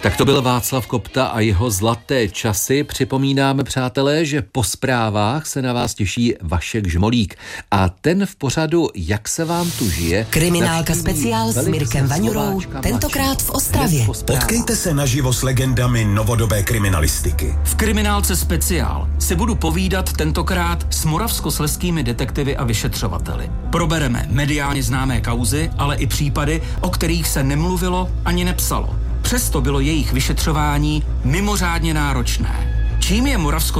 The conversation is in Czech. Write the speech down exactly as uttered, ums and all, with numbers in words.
Tak to byl Václav Kopta a jeho zlaté časy. Připomínáme, přátelé, že po zprávách se na vás těší Vašek Žmolík. A ten v pořadu Jak se vám tu žije... Kriminálka speciál s Mirkem Vaňurou, tentokrát v Ostravě. Potkejte se naživo s legendami novodobé kriminalistiky. V Kriminálce speciál si budu povídat tentokrát s moravskoslezskými detektivy a vyšetřovateli. Probereme mediálně známé kauzy, ale i případy, o kterých se nemluvilo ani nepsalo. Přesto bylo jejich vyšetřování mimořádně náročné. Čím je Moravsko